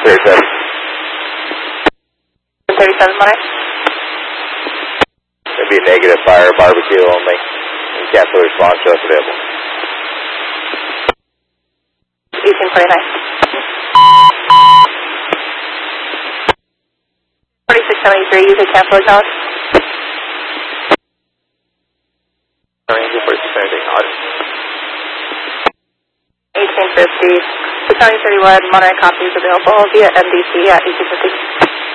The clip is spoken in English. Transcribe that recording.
37. 37 Monterey. It'd be a negative fire, barbecue only. And cancel response to us available. 1849. 4673, you could cancel acknowledge. Ranger 4673, acknowledge. 1850. The County 31 Monterey copies available via MDC at 1850.